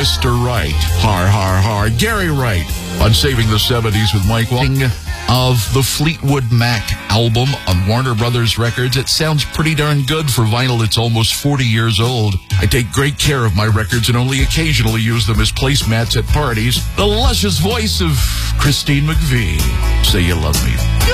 Mr. Wright. Har, har, har. Gary Wright on Saving the 70s with Mike Walling of the Fleetwood Mac album on Warner Brothers Records. It sounds pretty darn good for vinyl. It's almost 40 years old. I take great care of my records and only occasionally use them as placemats at parties. The luscious voice of Christine McVie. Say you love me.